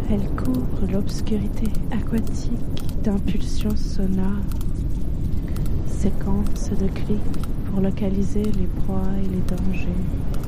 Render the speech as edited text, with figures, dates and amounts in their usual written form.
Elle couvre l'obscurité aquatique d'impulsions sonores, séquences de clics pour localiser les proies et les dangers.